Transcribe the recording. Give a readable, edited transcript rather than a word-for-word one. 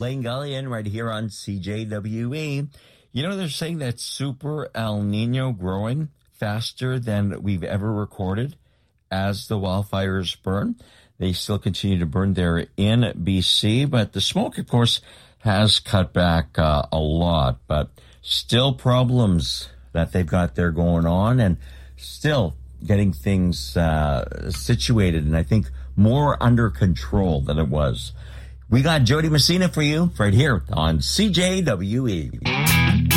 Elaine Gullion right here on CJWE. You know, they're saying that Super El Nino growing faster than we've ever recorded as the wildfires burn. They still continue to burn there in BC, but the smoke, of course, has cut back a lot, but still problems that they've got there going on and still getting things situated and I think more under control than it was. We got Jody Messina for you right here on CJWE.